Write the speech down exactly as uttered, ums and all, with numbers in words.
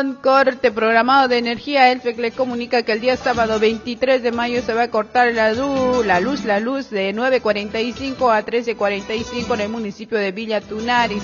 Corte programado de energía. Elfec le comunica que el día sábado veintitrés de mayo se va a cortar la luz, la luz, la luz de nueve cuarenta y cinco a trece cuarenta y cinco en el municipio de Villa Tunari.